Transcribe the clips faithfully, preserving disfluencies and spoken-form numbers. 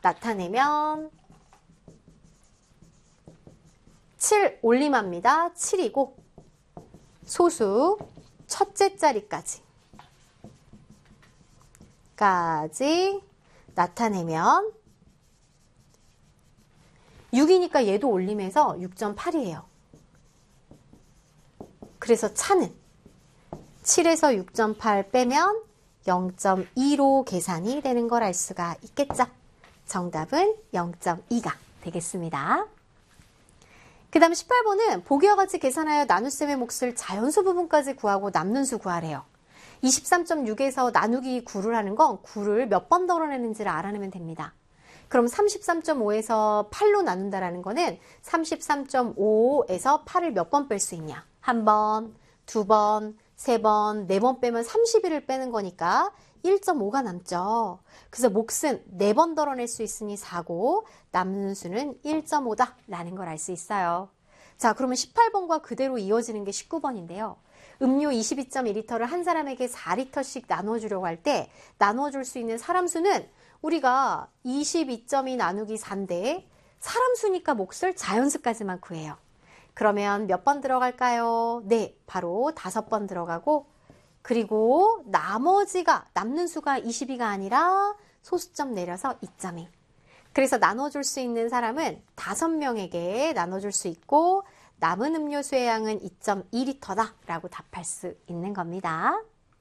나타내면 칠 올림합니다. 칠이고 소수 첫째 자리까지 까지 나타내면 육이니까 얘도 올림해서 육 점 팔이에요. 그래서 차는 칠에서 육 점 팔 빼면 영 점 이로 계산이 되는 걸 알 수가 있겠죠. 정답은 영 점 이가 되겠습니다. 그 다음 십팔 번은 보기와 같이 계산하여 나눗셈의 몫을 자연수 부분까지 구하고 남는 수 구하래요. 이십삼 점 육에서 나누기 구를 하는 건 구를 몇 번 덜어내는지를 알아내면 됩니다. 그럼 삼십삼 점 오에서 팔로 나눈다라는 거는 삼십삼 점 오에서 팔을 몇 번 뺄 수 있냐? 한 번, 두 번, 세 번, 네 번 빼면 삼십일을 빼는 거니까 일 점 오가 남죠. 그래서 몫은 네 번 덜어낼 수 있으니 사고 남는 수는 일 점 오다라는 걸 알 수 있어요. 자, 그러면 십팔 번과 그대로 이어지는 게 십구 번인데요. 음료 이십이 점 일 리터를 한 사람에게 사 리터씩 나눠주려고 할 때 나눠줄 수 있는 사람 수는 우리가 이십이 점 이 나누기 사인데 사람 수니까 몫을 자연수까지만 구해요. 그러면 몇 번 들어갈까요? 네, 바로 다섯 번 들어가고 그리고 나머지가 남는 수가 이십이가 아니라 소수점 내려서 이 점 이. 그래서 나눠줄 수 있는 사람은 다섯 명에게 나눠줄 수 있고 남은 음료수의 양은 이 점 이 리터다라고 답할 수 있는 겁니다.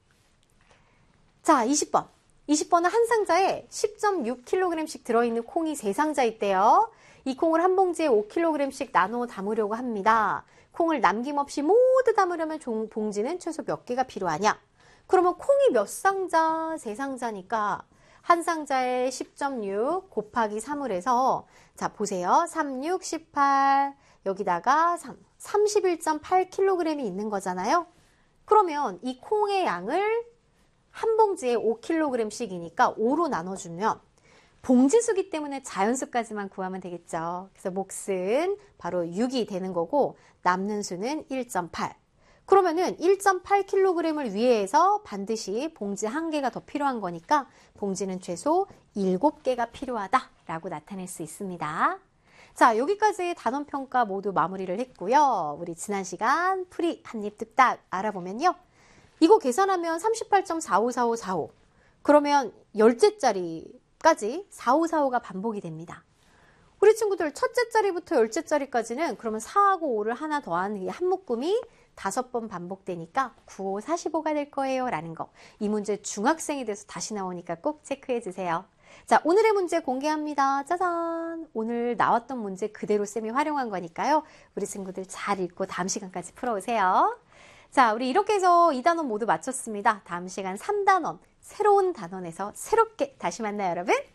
자, 이십 번. 이십 번은 한 상자에 십 점 육 킬로그램씩 들어있는 콩이 세 상자 있대요. 이 콩을 한 봉지에 오 킬로그램씩 나눠 담으려고 합니다. 콩을 남김없이 모두 담으려면 종, 봉지는 최소 몇 개가 필요하냐? 그러면 콩이 몇 상자? 세 상자니까 한 상자에 십 점 육 곱하기 삼을 해서 자 보세요. 삼, 육, 십팔 여기다가 삼, 삼십일 점 팔 킬로그램이 있는 거잖아요. 그러면 이 콩의 양을 한 봉지에 오 킬로그램씩이니까 오로 나눠주면 봉지수기 때문에 자연수까지만 구하면 되겠죠. 그래서 몫은 바로 육이 되는 거고 남는 수는 일 점 팔. 그러면은 일 점 팔 킬로그램을 위해서 반드시 봉지 한 개가 더 필요한 거니까 봉지는 최소 일곱 개가 필요하다라고 나타낼 수 있습니다. 자, 여기까지 단원평가 모두 마무리를 했고요. 우리 지난 시간 풀이 한입 뚝딱 알아보면요. 이거 계산하면 삼십팔 점 사오사오사오. 그러면 열째 자리까지 사오사오가 반복이 됩니다. 우리 친구들 첫째 자리부터 열째 자리까지는 그러면 사하고 오를 하나 더한 이 한 묶음이 다섯 번 반복되니까 구, 오, 사십오가 될 거예요 라는 거. 이 문제 중학생이 돼서 다시 나오니까 꼭 체크해 주세요. 자, 오늘의 문제 공개합니다. 짜잔! 오늘 나왔던 문제 그대로 쌤이 활용한 거니까요. 우리 친구들 잘 읽고 다음 시간까지 풀어오세요. 자, 우리 이렇게 해서 이 단원 모두 마쳤습니다. 다음 시간 삼 단원, 새로운 단원에서 새롭게 다시 만나요, 여러분.